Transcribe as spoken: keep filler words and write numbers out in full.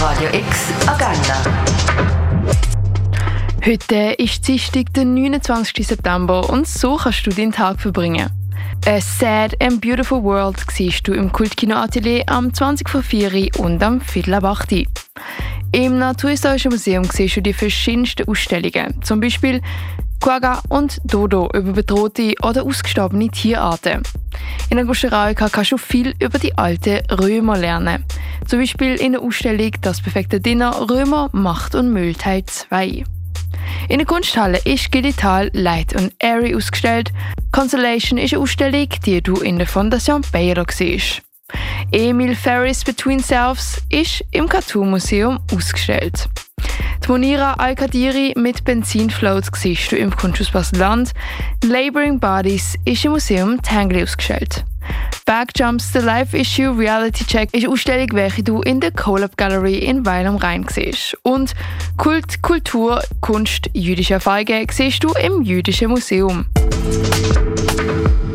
Radio X Agenda. Heute ist Dienstag, der neunundzwanzigsten September, und so kannst du deinen Tag verbringen. A Sad and Beautiful World siehst du im Kultkino Atelier am zwanzig vor vier und am Viertel ab acht. Im Naturhistorischen Museum siehst du die verschiedensten Ausstellungen, zum Beispiel Quagga und Dodo über bedrohte oder ausgestorbene Tierarten. In der Gusteralka kannst du viel über die alten Römer lernen. Zum Beispiel in der Ausstellung «Das perfekte Dinner – Römer, Macht und Müll Teil zwei». In der Kunsthalle ist Digital Light und Airy ausgestellt. Constellation ist eine Ausstellung, die du in der Fondation Bayer siehst. Emil Ferris Between Selves ist im Cartoon Museum ausgestellt. Die Monira Al-Qadiri mit Benzinfloat siehst du im Kunsthaus Basel-Land. Laboring Bodies ist im Museum Tangley ausgestellt. Backjumps, The Live Issue Reality Check ist eine Ausstellung, welche du in der Collab Gallery in Weil am Rhein siehst. Und Kult, Kultur, Kunst, jüdische Feige siehst du im Jüdischen Museum.